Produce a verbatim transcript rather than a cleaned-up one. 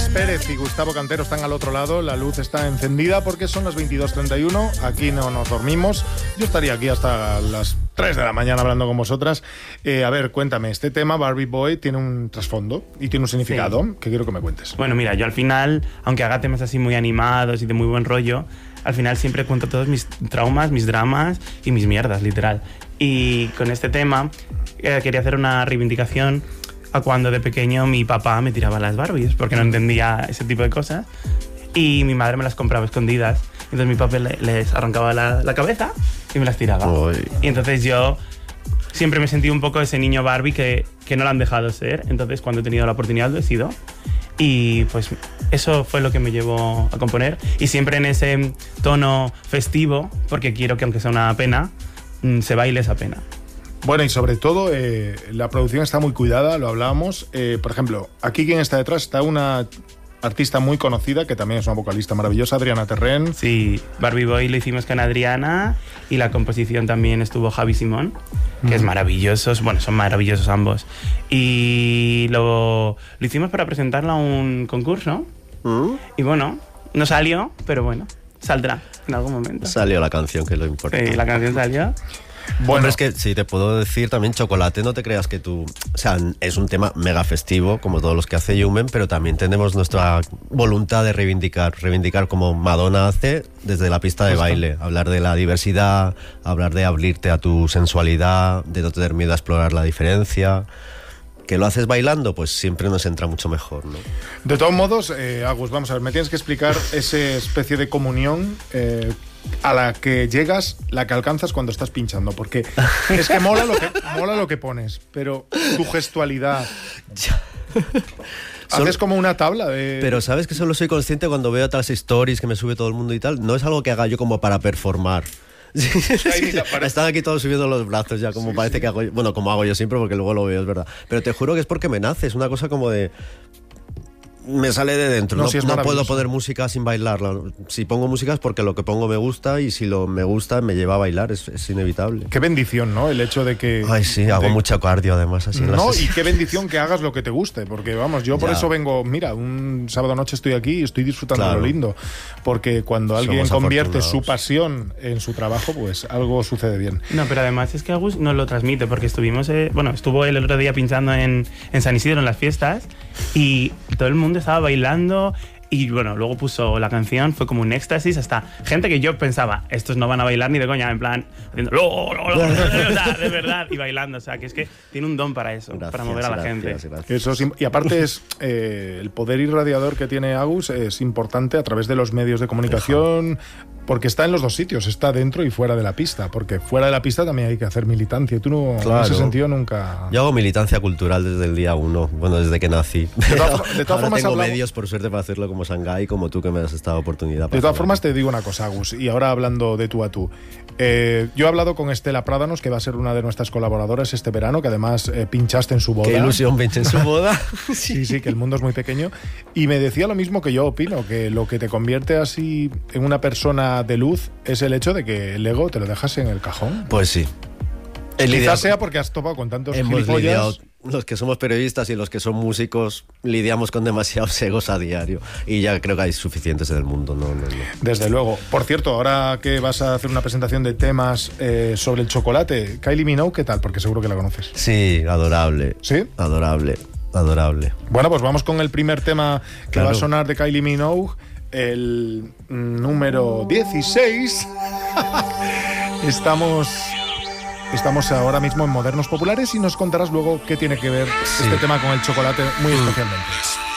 Alex Pérez y Gustavo Cantero están al otro lado. La luz está encendida porque son las veintidós treinta y uno. Aquí no nos dormimos. Yo estaría aquí hasta las tres de la mañana hablando con vosotras. Eh, a ver, cuéntame, este tema, Barbie Boy, tiene un trasfondo y tiene un significado sí. que quiero que me cuentes. Bueno, mira, yo al final, aunque haga temas así muy animados y de muy buen rollo, al final siempre cuento todos mis traumas, mis dramas y mis mierdas, literal. Y con este tema eh, quería hacer una reivindicación a cuando de pequeño mi papá me tiraba las Barbies porque no entendía ese tipo de cosas y mi madre me las compraba escondidas. Entonces mi papá le, les arrancaba la, la cabeza y me las tiraba. Uy. Y entonces yo siempre me sentí un poco ese niño Barbie que, que no lo han dejado ser. Entonces cuando he tenido la oportunidad lo he sido. Y pues eso fue lo que me llevó a componer. Y siempre en ese tono festivo, porque quiero que aunque sea una pena, se baile esa pena. Bueno, y sobre todo, eh, la producción está muy cuidada, lo hablábamos. Eh, por ejemplo, aquí quien está detrás está una artista muy conocida, que también es una vocalista maravillosa, Adriana Terren. Sí, Barbie Boy lo hicimos con Adriana y la composición también estuvo Javi Simón, que mm. es maravilloso, bueno, son maravillosos ambos. Y lo, lo hicimos para presentarla a un concurso. Mm. Y bueno, no salió, pero bueno, saldrá en algún momento. Salió la canción, que es lo importante. Sí, la canción salió. Bueno, es que si te puedo decir también, Chocolate, no te creas que tú... O sea, es un tema mega festivo, como todos los que hace Yumen, pero también tenemos nuestra voluntad de reivindicar, reivindicar como Madonna hace desde la pista de baile, hablar de la diversidad, hablar de abrirte a tu sensualidad, de no tener miedo a explorar la diferencia... que lo haces bailando, pues siempre nos entra mucho mejor, ¿no? De todos modos, eh, Agus, vamos a ver, me tienes que explicar esa especie de comunión eh, a la que llegas, la que alcanzas cuando estás pinchando, porque es que mola lo que, mola lo que pones, pero tu gestualidad... Haces como una tabla de... Pero sabes que solo soy consciente cuando veo otras stories que me sube todo el mundo y tal, no es algo que haga yo como para performar. Sí, sí, sí. Están aquí todos subiendo los brazos ya, como sí, parece sí. que hago yo, bueno, como hago yo siempre, porque luego lo veo, es verdad. Pero te juro que es porque me nace, es una cosa como de... me sale de dentro, no, no, si no puedo poner música sin bailarla. Si pongo música es porque lo que pongo me gusta, y si lo me gusta me lleva a bailar, es, es inevitable. Qué bendición, ¿no? El hecho de que... Ay, sí, hago de... mucho cardio además. Así no, las... y qué bendición que hagas lo que te guste, porque vamos, yo por ya. eso vengo, mira, un sábado noche estoy aquí y estoy disfrutando claro. de lo lindo, porque cuando alguien Somos convierte su pasión en su trabajo, pues algo sucede bien. No, pero además es que Agus nos lo transmite, porque estuvimos, eh, bueno, estuvo el otro día pinchando en, en San Isidro en las fiestas, y todo el mundo estaba bailando. Y bueno, luego puso la canción, fue como un éxtasis, hasta gente que yo pensaba, estos no van a bailar ni de coña, en plan, haciendo, lo, lo, lo, de verdad, de verdad, y bailando. O sea, que es que tiene un don para eso, gracias, para mover a la gracias, gente. Gracias. Eso es, y aparte es eh, el poder irradiador que tiene Agus es importante a través de los medios de comunicación, porque está en los dos sitios, está dentro y fuera de la pista, porque fuera de la pista también hay que hacer militancia, y tú no, claro. en ese sentido nunca... Yo hago militancia cultural desde el día uno, bueno, desde que nací. De todas, de todas formas tengo hablamos... medios, por suerte, para hacerlo como Shanghái, como tú que me has dado oportunidad. De todas formas te digo una cosa, Agus, y ahora hablando de tú a tú. Eh, yo he hablado con Estela Prádanos, que va a ser una de nuestras colaboradoras este verano, que además eh, pinchaste en su boda. Qué ilusión, pinché en su boda. Sí, sí, que el mundo es muy pequeño. Y me decía lo mismo que yo opino, que lo que te convierte así en una persona de luz es el hecho de que el ego te lo dejas en el cajón. Pues sí. Quizás sea porque has topado con tantos gilipollas. Lidiado, los que somos periodistas y los que son músicos lidiamos con demasiados egos a diario, y ya creo que hay suficientes en el mundo. No, no, no. Desde luego. Por cierto, ahora que vas a hacer una presentación de temas eh, sobre el chocolate, Kylie Minogue, ¿qué tal? Porque seguro que la conoces. Sí, adorable. ¿Sí? Adorable, adorable. Bueno, pues vamos con el primer tema que claro. va a sonar de Kylie Minogue, el número dieciséis. Estamos... Estamos ahora mismo en Modernos Populares y nos contarás luego qué tiene que ver sí. este tema con el chocolate muy especialmente.